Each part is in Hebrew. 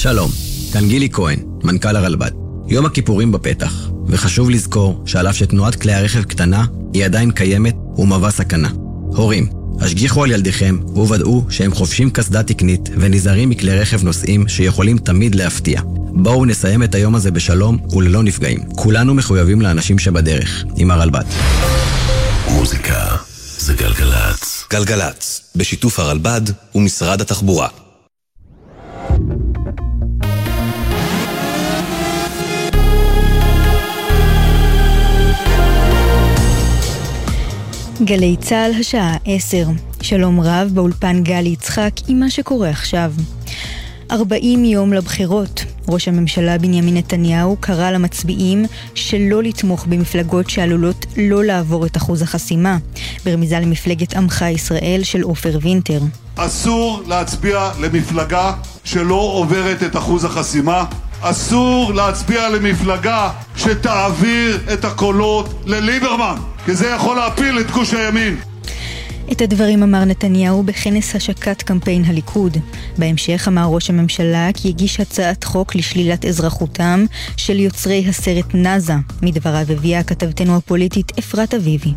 שלום, כאן גילי כהן, מנכ"ל הרלב"ד. יום הכיפורים בפתח, וחשוב לזכור שעל אף שתנועת כלי הרכב קטנה, היא עדיין קיימת ומהווה סכנה. הורים, השגיחו על ילדיכם וודאו שהם חובשים קסדה תקנית ונזהרים מכלי רכב נוסעים שיכולים תמיד להפתיע. בואו נסיים את היום הזה בשלום וללא נפגעים. כולנו מחויבים לאנשים שבדרך, עם הרלב"ד. מוזיקה זה גלגלץ. גלגלץ, בשיתוף הרלב"ד ומשרד התחבורה. גלי צהל השעה 10. שלום רב באולפן גלי יצחק עם מה שקורה עכשיו. 40 יום לבחירות. ראש הממשלה בנימין נתניהו קרא למצביעים שלא לתמוך במפלגות שעלולות לא לעבור את אחוז החסימה, ברמיזה למפלגת עמך ישראל של עופר וינטר. אסור להצביע למפלגה שלא עוברת את אחוז החסימה. אסור להצביע למפלגה שתעביר את הקולות לליברמן, כי זה יכול להפיל את גוש הימין. את הדברים אמר נתניהו בכנס השקת קמפיין הליכוד. בהמשך אמר ראש הממשלה כי הגיש הצעת חוק לשלילת אזרחותם של יוצרי הסרט נאזה. מדבריו הביאה כתבתנו הפוליטית אפרת אביבי.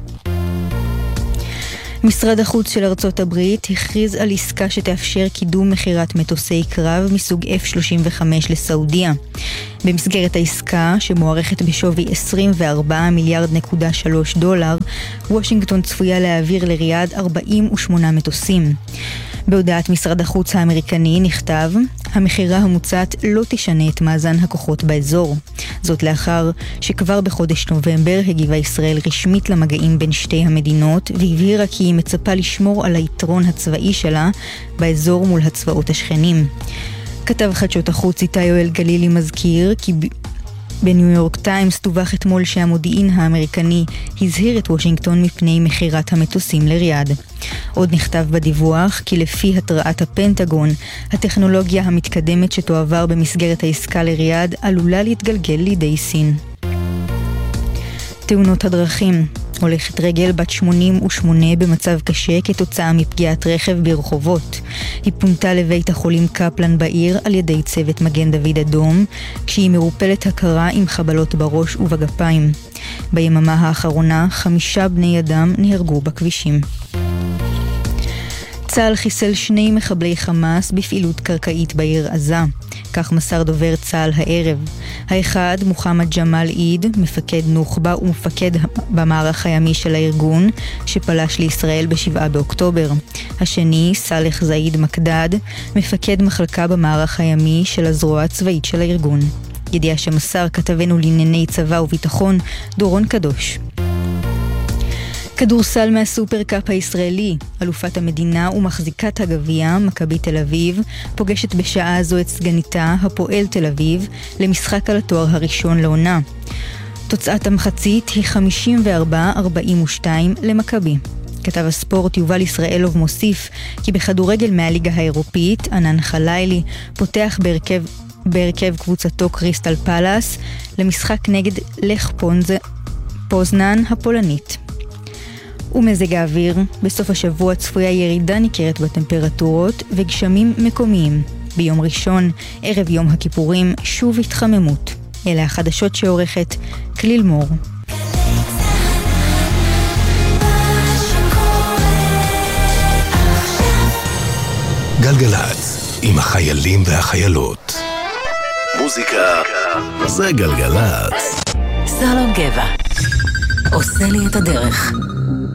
משרד החוץ של ארצות הברית הכריז על עסקה שתאפשר קידום מחירת מטוסי קרב מסוג F-35 לסעודיה. במסגרת העסקה, שמוערכת בשווי 24.3 מיליארד דולר, וושינגטון צפויה להעביר לריאד 48 מטוסים. בהודעת משרד החוץ האמריקני נכתב, המחירה המוצעת לא תשנה את מאזן הכוחות באזור. זאת לאחר שכבר בחודש נובמבר הגיבה ישראל רשמית למגעים בין שתי המדינות, והבהירה כי היא מצפה לשמור על היתרון הצבאי שלה באזור מול הצבאות השכנים. כתב חדשות החוץ איתי יואל גלילי מזכיר כי בניו יורק טיימס תובח אתמול שהמודיעין האמריקני הזהיר את וושינגטון מפני מחירת המטוסים לריאד. עוד נכתב בדיווח כי לפי התראת הפנטגון, הטכנולוגיה המתקדמת שתועבר במסגרת העסקה לריאד עלולה להתגלגל לידי סין. תאונות הדרכים. הולכת רגל בת 88 במצב קשה כתוצאה מפגיעת רכב ברחובות. היא פונתה לבית החולים קפלן בעיר על ידי צוות מגן דוד אדום, כשהיא מרופלת הכרה עם חבלות בראש ובגפיים. ביממה האחרונה 5 בני אדם נהרגו בכבישים. צה"ל חיסל 2 מחבלי חמאס בפעילות קרקעית בעיר עזה. כך מסר דובר צה"ל הערב. האחד, מוחמד ג'מאל עיד, מפקד נוח'בה ומפקד במערך הימי של הארגון, שפלש לישראל ב7 באוקטובר. השני, סלח זעיד מקדד, מפקד מחלקה במערך הימי של הזרוע הצבאית של הארגון. ידיעה שמסר כתבנו לענייני צבא וביטחון, דורון קדוש. כדורסל מהסופרקאפ הישראלי, אלופת המדינה ומחזיקת הגביע, מכבי תל אביב, פוגשת בשעה זו את סגניתה, הפועל תל אביב, למשחק על התואר הראשון לעונה. תוצאת המחצית היא 54-42 למכבי. כתב הספורט יובל ישראלוב מוסיף כי בכדורגל מהליגה האירופית, ענן חלילי פותח בהרכב קבוצתו קריסטל פלאס למשחק נגד לך פוזנן הפולנית. ומזג האוויר, בסוף השבוע צפויה ירידה ניכרת בטמפרטורות וגשמים מקומיים. ביום ראשון, ערב יום הכיפורים, שוב התחממות. אלה החדשות שעורכת כליל מור. גלגלץ, עם החיילים והחיילות. מוזיקה זה גלגלץ. סלום גבע עושה לי את הדרך.